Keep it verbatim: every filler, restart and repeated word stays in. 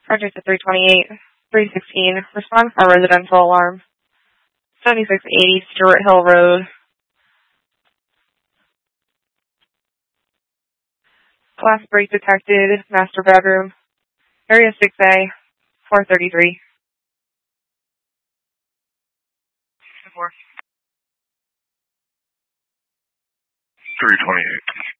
Project at three twenty-eight, three sixteen. Respond for residential alarm. seventy-six eighty Stewart Hill Road. Glass break detected, master bedroom. Area six A, four thirty-three. three twenty-eight.